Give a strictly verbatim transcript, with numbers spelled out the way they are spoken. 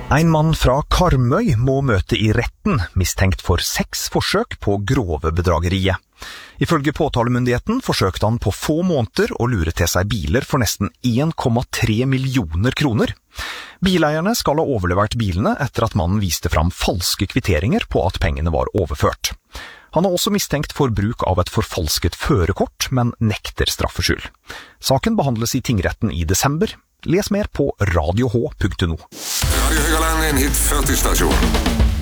En mann fra Karmøy må møte i retten, mistenkt for seks forsøk på grove bedrageriet. Ifølge påtalemyndigheten forsøkte han på få måneder å lure til seg biler for nesten en komma tre millioner kroner. Bileierne skal ha overlevert bilene etter at mannen viste fram falske kvitteringer på at pengene var overført. Han er også mistenkt for bruk av et forfalsket førerkort, men nekter straffskyld. Saken behandles i tingretten i desember. Les mer på radio h punktum no. Radio Høgaland, en hit førti stasjon.